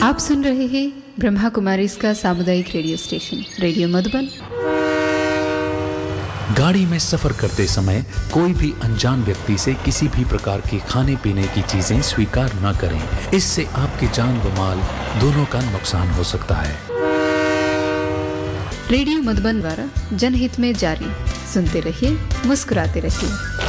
आप सुन रहे हैं ब्रह्मा कुमारी इसका सामुदायिक रेडियो स्टेशन रेडियो मधुबन। गाड़ी में सफर करते समय कोई भी अनजान व्यक्ति से किसी भी प्रकार के खाने पीने की चीजें स्वीकार न करें। इससे आपकी जान व माल दोनों का नुकसान हो सकता है। रेडियो मधुबन द्वारा जनहित में जारी। सुनते रहिए, मुस्कुराते रहिए।